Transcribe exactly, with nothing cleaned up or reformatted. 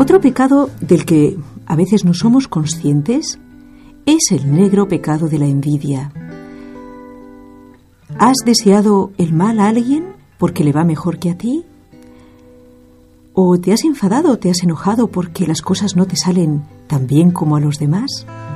Otro pecado del que a veces no somos conscientes es el negro pecado de la envidia. ¿Has deseado el mal a alguien porque le va mejor que a ti? ¿O te has enfadado, te has enojado porque las cosas no te salen tan bien como a los demás?